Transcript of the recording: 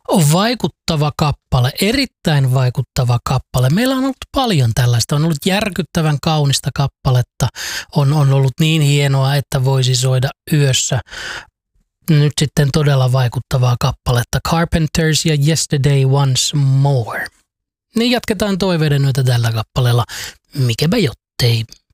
Vaikuttava kappale, erittäin vaikuttava kappale. Meillä on ollut paljon tällaista. On ollut järkyttävän kaunista kappaletta. On ollut niin hienoa, että voisi soida yössä. Nyt sitten todella vaikuttavaa kappaletta. Carpenters ja Yesterday Once More. Niin jatketaan toiveiden yötä tällä kappaleella. Mikäpä jottei.